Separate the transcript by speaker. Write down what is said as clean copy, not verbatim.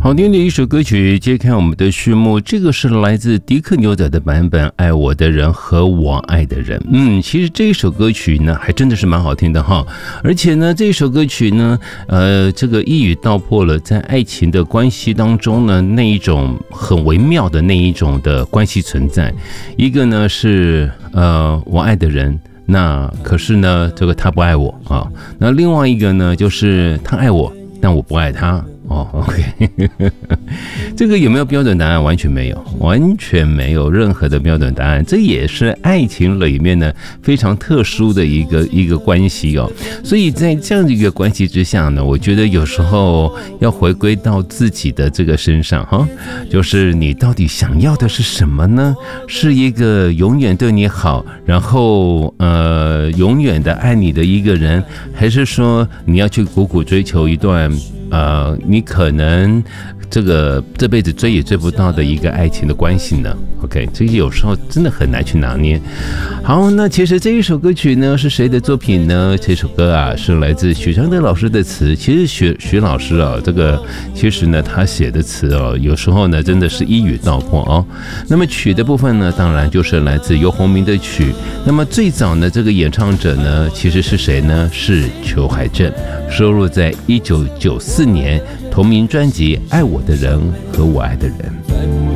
Speaker 1: 好听的一首歌曲揭开我们的序幕，这个是来自迪克牛仔的版本《爱我的人和我爱的人》。其实这一首歌曲呢还真的是蛮好听的哈，而且呢这一首歌曲呢这个一语道破了在爱情的关系当中呢那一种很微妙的那一种的关系存在。一个呢是我爱的人，那可是呢这个他不爱我啊，那另外一个呢就是他爱我但我不爱他。OK 这个有没有标准答案？完全没有，完全没有任何的标准答案。这也是爱情里面呢非常特殊的一个关系哦。所以在这样的一个关系之下呢，我觉得有时候要回归到自己的这个身上哈，就是你到底想要的是什么呢？是一个永远对你好，然后永远的爱你的一个人，还是说你要去苦苦追求一段你可能这辈子追也追不到的一个爱情的关系呢 ？OK， 这有时候真的很难去拿捏。好，那其实这一首歌曲呢是谁的作品呢？这首歌啊是来自许常德老师的词。其实许老师啊，这个其实呢他写的词哦，有时候呢真的是一语道破哦。那么曲的部分呢，当然就是来自游鸿明的曲。那么最早呢这个演唱者呢其实是谁呢？是裘海正，收录在1994年同名专辑《爱我的人和我爱的人》。